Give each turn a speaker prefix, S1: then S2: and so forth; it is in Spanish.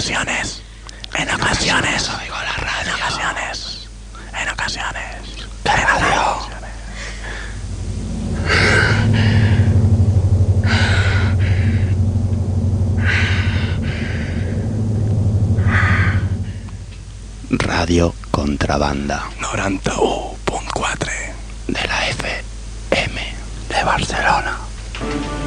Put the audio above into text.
S1: ocasiones. En ocasiones oigo la radio. En ocasiones. En ocasiones. ¿Qué radio?
S2: Radio Contrabanda
S1: 91.4
S2: de la FM de Barcelona.